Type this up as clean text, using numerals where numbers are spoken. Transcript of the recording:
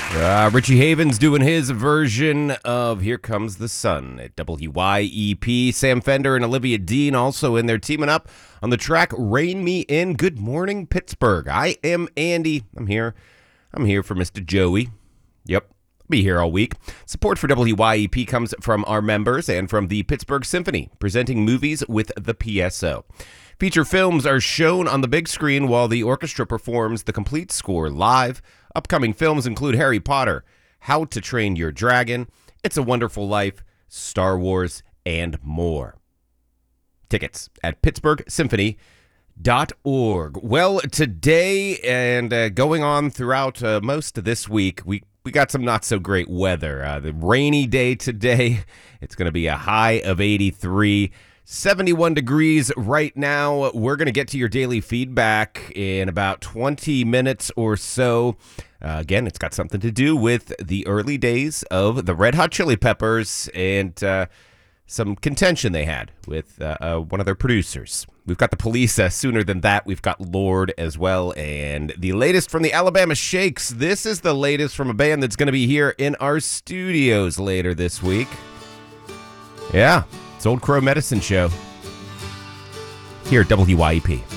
Richie Havens doing his version of Here Comes the Sun at WYEP. Sam Fender and Olivia Dean also in there teaming up on the track Rain Me In. Good morning, Pittsburgh. I am Andy. I'm here for Mr. Joey. Yep, I'll be here all week. Support for WYEP comes from our members and from the Pittsburgh Symphony, presenting movies with the PSO. Feature films are shown on the big screen while the orchestra performs the complete score live. Upcoming films include Harry Potter, How to Train Your Dragon, It's a Wonderful Life, Star Wars, and more. Tickets at pittsburghsymphony.org. Well, today and going on throughout most of this week, we got some not so great weather. The rainy day today, it's going to be a high of 83. 71 degrees right now. We're going to get to your daily feedback in about 20 minutes or so. Again, it's got something to do with the early days of the Red Hot Chili Peppers and some contention they had with one of their producers. We've got the Police sooner than that. We've got Lorde as well. And the latest from the Alabama Shakes. This is the latest from a band that's going to be here in our studios later this week. Yeah. It's Old Crow Medicine Show here at WYEP.